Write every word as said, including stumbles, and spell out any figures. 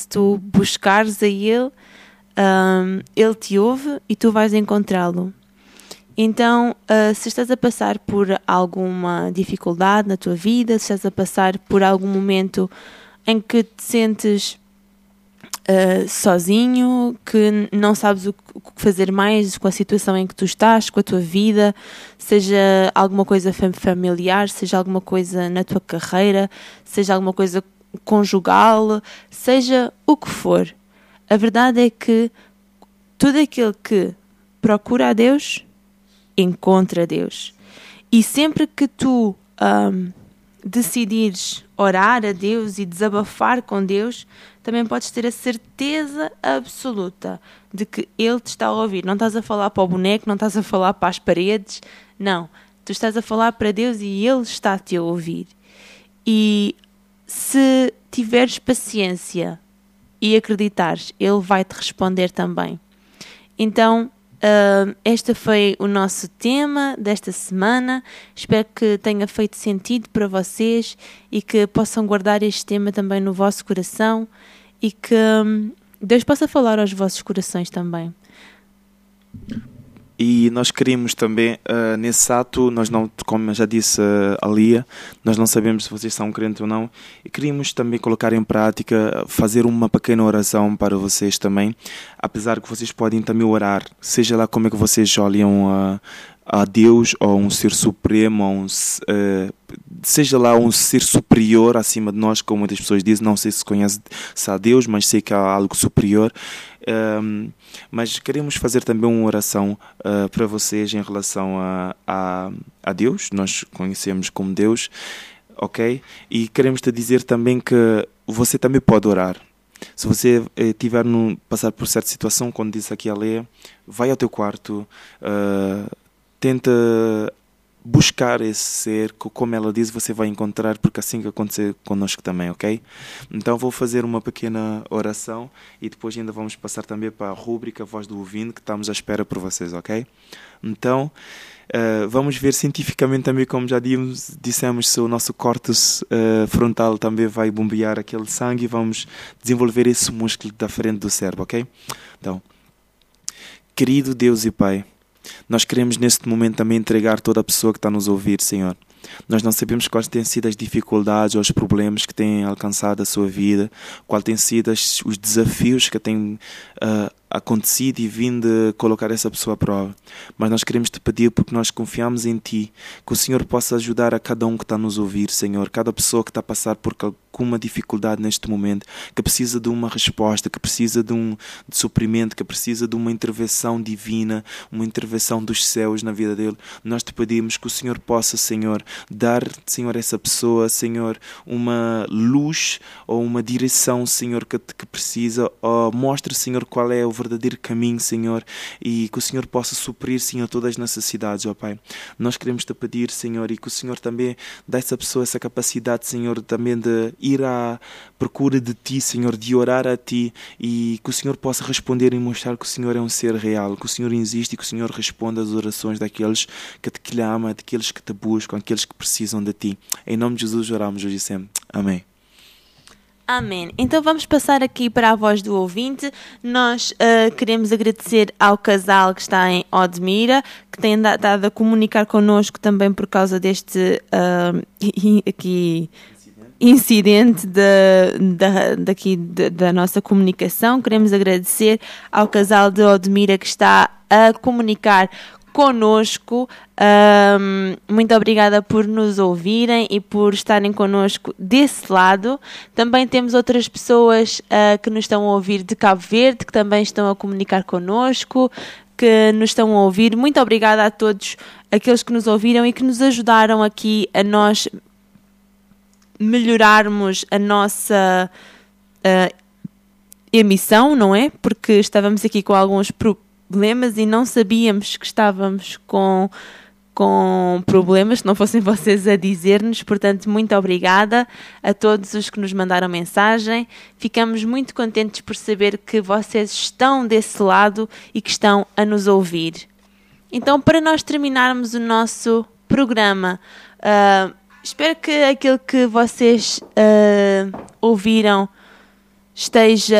tu buscares a Ele, um, Ele te ouve e tu vais encontrá-lo. Então, uh, se estás a passar por alguma dificuldade na tua vida, se estás a passar por algum momento em que te sentes uh, sozinho, que não sabes o que fazer mais com a situação em que tu estás, com a tua vida, seja alguma coisa familiar, seja alguma coisa na tua carreira, seja alguma coisa conjugal, seja o que for. A verdade é que todo aquele que procura a Deus encontra Deus. E sempre que tu um, decidires orar a Deus e desabafar com Deus, também podes ter a certeza absoluta de que Ele te está a ouvir. Não estás a falar para o boneco, não estás a falar para as paredes, não. Tu estás a falar para Deus e Ele está-te a ouvir. E se tiveres paciência e acreditares, Ele vai-te responder também. Então, Uh, este foi o nosso tema desta semana. Espero que tenha feito sentido para vocês e que possam guardar este tema também no vosso coração e que um, Deus possa falar aos vossos corações também. E nós queríamos também, uh, nesse ato, nós não, como já disse uh, a Lia, nós não sabemos se vocês são crentes ou não, e queríamos também colocar em prática, fazer uma pequena oração para vocês também, apesar que vocês podem também orar, seja lá como é que vocês olham a, a Deus, ou um ser supremo, ou um, uh, seja lá um ser superior acima de nós, como muitas pessoas dizem, não sei se conhece se há Deus, mas sei que há algo superior. Um, mas queremos fazer também uma oração uh, para vocês em relação a, a, a Deus. Nós conhecemos como Deus, ok? E queremos te dizer também que você também pode orar. Se você eh, tiver no passar por certa situação, quando disse aqui a Leia, vai ao teu quarto, uh, tenta buscar esse ser, como ela diz, você vai encontrar, porque assim que acontecer connosco também, ok? Então vou fazer uma pequena oração e depois ainda vamos passar também para a rúbrica Voz do Ouvinte, que estamos à espera por vocês, ok? Então, uh, vamos ver cientificamente também, como já dissemos, dissemos se o nosso córtex uh, frontal também vai bombear aquele sangue e vamos desenvolver esse músculo da frente do cérebro, ok? Então, querido Deus e Pai, nós queremos neste momento também entregar toda a pessoa que está a nos ouvir, Senhor. Nós não sabemos quais têm sido as dificuldades ou os problemas que têm alcançado a sua vida, quais têm sido os desafios que têm uh, acontecido e vindo colocar essa pessoa à prova. Mas nós queremos te pedir, porque nós confiamos em Ti, que o Senhor possa ajudar a cada um que está a nos ouvir, Senhor, cada pessoa que está a passar por alguma dificuldade neste momento, que precisa de uma resposta, que precisa de um de suprimento, que precisa de uma intervenção divina, uma intervenção dos céus na vida dele. Nós te pedimos que o Senhor possa, Senhor, dar, Senhor, a essa pessoa, Senhor, uma luz ou uma direção, Senhor, que, que precisa, ou mostre, Senhor, qual é o verdadeiro caminho, Senhor, e que o Senhor possa suprir, Senhor, todas as necessidades, ó Pai. Nós queremos te pedir, Senhor, e que o Senhor também dê a essa pessoa essa capacidade, Senhor, também de ir à procura de Ti, Senhor, de orar a Ti, e que o Senhor possa responder e mostrar que o Senhor é um ser real, que o Senhor existe e que o Senhor responde às orações daqueles que te clamam, daqueles que te buscam, aqueles que precisam de Ti. Em nome de Jesus oramos hoje e sempre. Amém. Amém. Então vamos passar aqui para a voz do ouvinte. Nós uh, queremos agradecer ao casal que está em Odmira, que tem dado a comunicar connosco também por causa deste uh, aqui, incidente de, de, daqui, de, da nossa comunicação. Queremos agradecer ao casal de Odmira que está a comunicar connosco. Um, muito obrigada por nos ouvirem e por estarem connosco desse lado. Também temos outras pessoas uh, que nos estão a ouvir de Cabo Verde, que também estão a comunicar connosco, que nos estão a ouvir. Muito obrigada a todos aqueles que nos ouviram e que nos ajudaram aqui a nós melhorarmos a nossa uh, emissão, não é? Porque estávamos aqui com alguns problemas problemas e não sabíamos que estávamos com, com problemas, se não fossem vocês a dizer-nos. Portanto, muito obrigada a todos os que nos mandaram mensagem. Ficamos muito contentes por saber que vocês estão desse lado e que estão a nos ouvir. Então, para nós terminarmos o nosso programa, uh, espero que aquilo que vocês uh, ouviram esteja